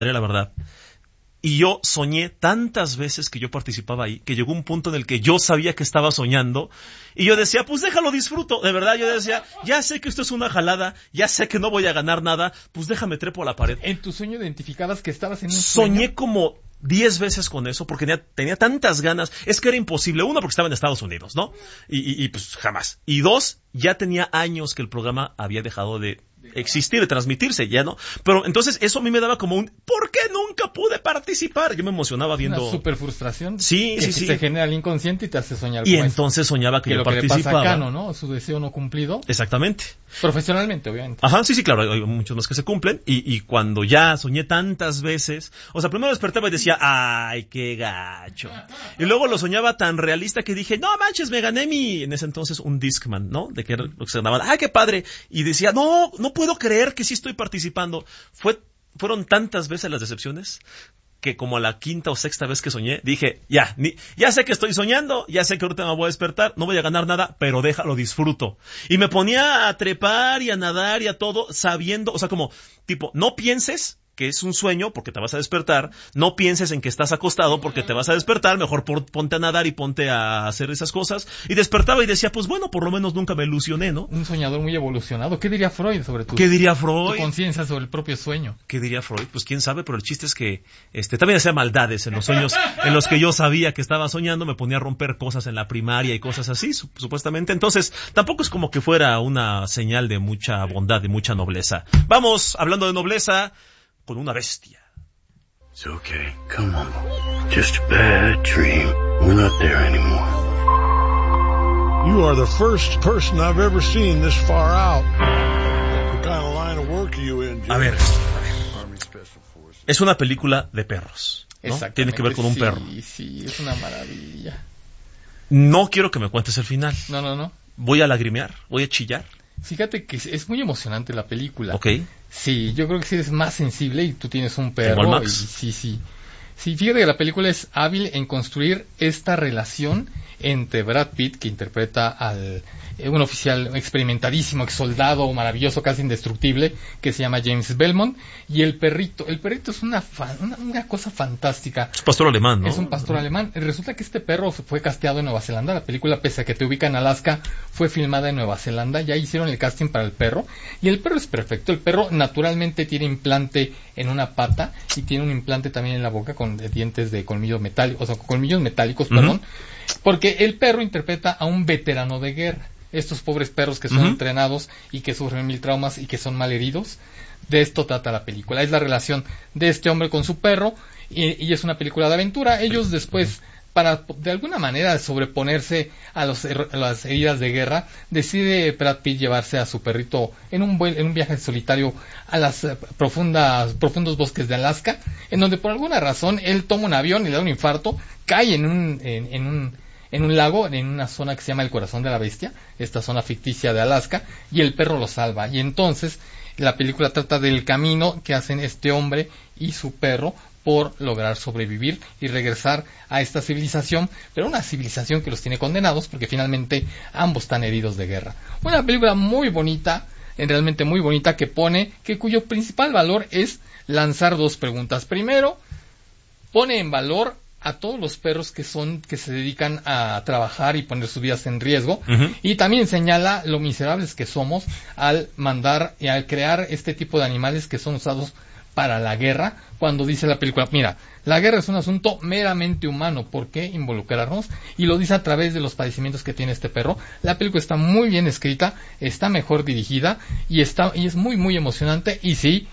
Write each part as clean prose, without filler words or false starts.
la verdad. Y yo soñé tantas veces que yo participaba ahí, que llegó un punto en el que yo sabía que estaba soñando, y yo decía, pues déjalo, disfruto. De verdad, yo decía, ya sé que esto es una jalada, ya sé que no voy a ganar nada, pues déjame trepo a la pared. ¿En tu sueño identificabas que estabas en un sueño? Soñé como 10 veces con eso, porque tenía tantas ganas. Es que era imposible. Uno, porque estaba en Estados Unidos, ¿no? Y pues jamás. Y dos, ya tenía años que el programa había dejado de existir, de transmitirse, ya no. Pero entonces eso a mí me daba como un ¿por qué nunca pude participar? Yo me emocionaba viendo. Una super frustración. Sí. Se genera el inconsciente y te hace soñar. Y entonces soñaba que yo participaba. Que lo que le pasa a Cano, ¿no? Su deseo no cumplido. Exactamente. Profesionalmente, obviamente. Ajá, sí, claro, hay muchos más que se cumplen. Y cuando ya soñé tantas veces, o sea, primero despertaba y decía, ay, qué gacho. Y luego lo soñaba tan realista que dije, no manches, me gané en ese entonces un Discman, ¿no? De que era lo que se ganaba. Ay, qué padre. Y decía, no puedo creer que sí estoy participando. Fueron tantas veces las decepciones que como a la quinta o sexta vez que soñé, dije, ya sé que estoy soñando, ya sé que ahorita me voy a despertar, no voy a ganar nada, pero déjalo, disfruto. Y me ponía a trepar y a nadar y a todo, sabiendo, o sea, como, tipo, no pienses que es un sueño porque te vas a despertar, no pienses en que estás acostado porque te vas a despertar, mejor ponte a nadar y ponte a hacer esas cosas. Y despertaba y decía, pues bueno, por lo menos nunca me ilusioné, ¿no? Un soñador muy evolucionado. ¿Qué diría Freud sobre tu conciencia sobre el propio sueño? ¿Qué diría Freud? Pues quién sabe, pero el chiste es que también hacía maldades en los sueños en los que yo sabía que estaba soñando, me ponía a romper cosas en la primaria y cosas así, supuestamente. Entonces, tampoco es como que fuera una señal de mucha bondad y mucha nobleza. Vamos, hablando de nobleza, con una bestia. It's okay, come on. Just a bad dream. We're not there anymore. You are the first person I've ever seen this far out. What kind of line of work are you in, Jim? A ver. Es una película de perros, ¿no? Tiene que ver con un perro. Sí, es una maravilla. No quiero que me cuentes el final. No. Voy a lagrimear, voy a chillar. Fíjate que es muy emocionante la película. Ok. Sí, yo creo que sí eres más sensible y tú tienes un perro. Tengo al Max. Sí, fíjate que la película es hábil en construir esta relación entre Brad Pitt, que interpreta al un oficial experimentadísimo, ex soldado maravilloso, casi indestructible, que se llama James Belmont, y el perrito. El perrito es una cosa fantástica. Es un pastor alemán, ¿no? Es un pastor alemán. Resulta que este perro fue casteado en Nueva Zelanda. La película, pese a que te ubica en Alaska, fue filmada en Nueva Zelanda. Ya hicieron el casting para el perro. Y el perro es perfecto. El perro naturalmente tiene implante en una pata y tiene un implante también en la boca con dientes de colmillos metálicos, perdón. Porque el perro interpreta a un veterano de guerra. Estos pobres perros que son entrenados y que sufren 1000 traumas y que son mal heridos. De esto trata la película. Es la relación de este hombre con su perro y es una película de aventura. Ellos después, para de alguna manera sobreponerse a las heridas de guerra, decide Brad Pitt llevarse a su perrito en un viaje solitario a las profundos bosques de Alaska, en donde por alguna razón él toma un avión y le da un infarto, cae en un lago, en una zona que se llama el Corazón de la Bestia, esta zona ficticia de Alaska, y el perro lo salva. Y entonces la película trata del camino que hacen este hombre y su perro por lograr sobrevivir y regresar a esta civilización, pero una civilización que los tiene condenados porque finalmente ambos están heridos de guerra. Una película muy bonita, realmente muy bonita, cuyo principal valor es lanzar dos preguntas. Primero, pone en valor a todos los perros que se dedican a trabajar y poner sus vidas en riesgo, y también señala lo miserables que somos al mandar y al crear este tipo de animales que son usados para la guerra, cuando dice la película, mira, la guerra es un asunto meramente humano, ¿por qué involucrarnos? Y lo dice a través de los padecimientos que tiene este perro. La película está muy bien escrita, está mejor dirigida y es muy muy emocionante, y sí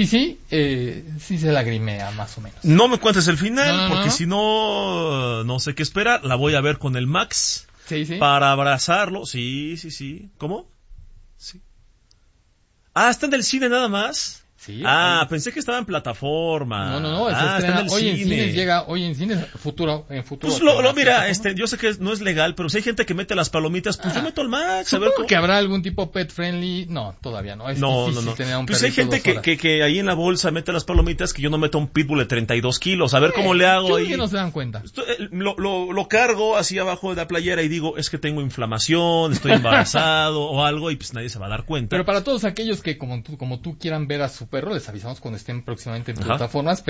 se lagrimea más o menos. No me cuentes el final, porque si no sé qué esperar. La voy a ver con el Max. Sí. Para abrazarlo. Sí. ¿Cómo? Sí. Ah, está en el cine nada más. Sí. Pensé que estaba en plataforma. No, está en el cine. En cines, llega hoy en cines, futuro. Pues mira, yo sé que no es legal, pero si hay gente que mete las palomitas, pues yo meto al Max. Supongo que habrá algún tipo pet friendly. No, todavía no. No. Pues hay gente que ahí en la bolsa mete las palomitas, que yo no meto un pitbull de 32 kilos. A ver cómo le hago ahí. Que no se dan cuenta. Lo cargo así abajo de la playera y digo, es que tengo inflamación, estoy embarazado o algo, y pues nadie se va a dar cuenta. Pero para todos aquellos que como tú quieran ver a su perro, les avisamos cuando estén próximamente en Ajá. plataformas.